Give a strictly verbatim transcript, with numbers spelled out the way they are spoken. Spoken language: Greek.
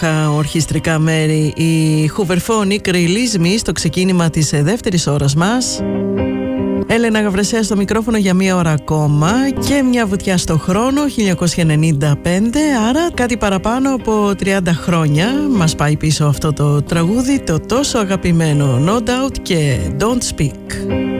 ορχιστρικά μέρη η Hooverphonic Release Me στο ξεκίνημα της δεύτερης ώρας μας. Έλενα Γαβρεσέα στο μικρόφωνο για μία ώρα ακόμα και μια βουτιά στο χρόνο, χίλια εννιακόσια ενενήντα πέντε, άρα κάτι παραπάνω από τριάντα χρόνια μας πάει πίσω αυτό το τραγούδι, το τόσο αγαπημένο No Doubt και Don't Speak.